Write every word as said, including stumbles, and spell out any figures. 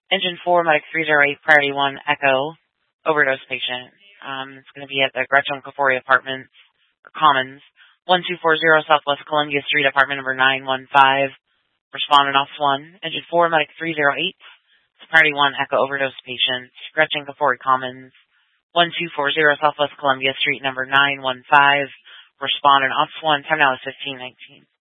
Engine four, Medic three zero eight, Priority one, Echo, overdose patient. Um, it's going to be at the Gretchen Kafori Apartments, or Commons, one two four zero Southwest Columbia Street, apartment number nine one five. Respondent Office one. Engine four, Medic three zero eight, Priority one, Echo, overdose patient, Gretchen Kafori Commons, one two four zero Southwest Columbia Street, number nine one five. Respondent Office one, time now is fifteen nineteen.